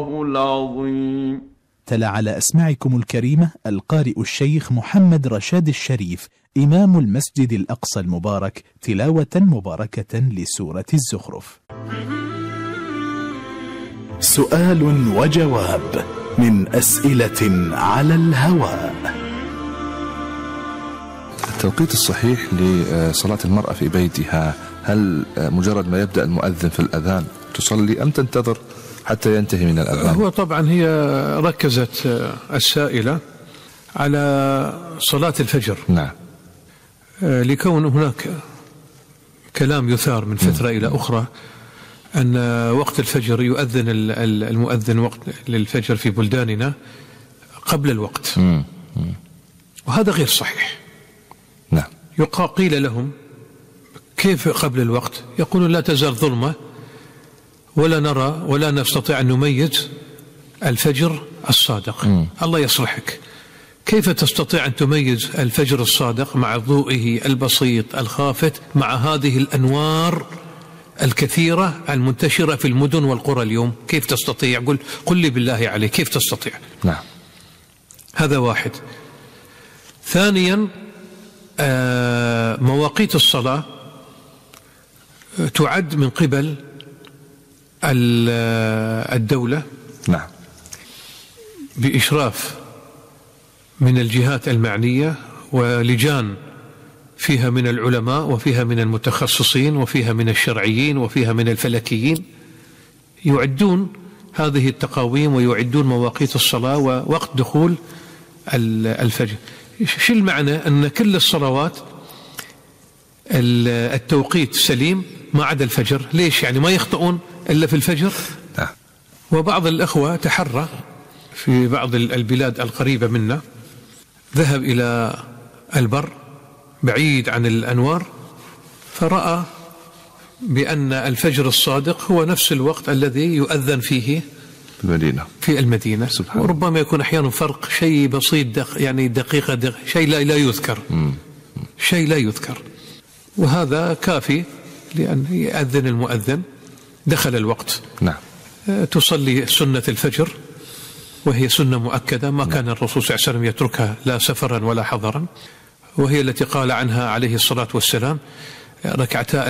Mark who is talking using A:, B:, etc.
A: العظيم.
B: تلا على أسماعكم الكريمة القارئ الشيخ محمد رشاد الشريف إمام المسجد الأقصى المبارك تلاوة مباركة لسورة الزخرف. سؤال وجواب من أسئلة على الهواء.
C: التوقيت الصحيح لصلاة المرأة في بيتها، هل مجرد ما يبدأ المؤذن في الأذان تصلي أم تنتظر حتى ينتهي من الأذان؟
D: هو طبعا هي ركزت السائلة على صلاة الفجر.
C: نعم.
D: لكون هناك كلام يثار من فترة إلى أخرى أن وقت الفجر يؤذن المؤذن وقت للفجر في بلداننا قبل الوقت، وهذا غير صحيح.
C: نعم.
D: قيل لهم كيف قبل الوقت؟ يقولون لا تزال ظلمة ولا نرى ولا نستطيع أن نميز الفجر الصادق. الله يصلحك، كيف تستطيع أن تميز الفجر الصادق مع ضوئه البسيط الخافت مع هذه الأنوار الكثيرة المنتشرة في المدن والقرى اليوم؟ كيف تستطيع؟ قل لي بالله عليك كيف تستطيع؟
C: نعم.
D: هذا واحد. ثانيا مواقيت الصلاة تعد من قبل الدولة.
C: نعم.
D: بإشراف من الجهات المعنية ولجان فيها من العلماء وفيها من المتخصصين وفيها من الشرعيين وفيها من الفلكيين، يعدون هذه التقاويم ويعدون مواقيت الصلاة ووقت دخول الفجر. شو المعنى؟ أن كل الصلوات التوقيت سليم ما عدا الفجر. ليش؟ يعني ما يخطئون إلا في الفجر. وبعض الأخوة تحرى في بعض البلاد القريبة منا، ذهب إلى البر بعيد عن الأنوار فرأى بأن الفجر الصادق هو نفس الوقت الذي يؤذن فيه في المدينة. وربما يكون أحيانا فرق شيء بسيط يعني دقيقة شيء لا يذكر، شيء لا يذكر، وهذا كافي لأن يأذن المؤذن دخل الوقت.
C: نعم.
D: تصلي سنة الفجر وهي سنة مؤكدة ما كان الرسول صلى الله عليه وسلم يتركها لا سفرا ولا حضرا، وهي التي قال عنها عليه الصلاة والسلام ركعتا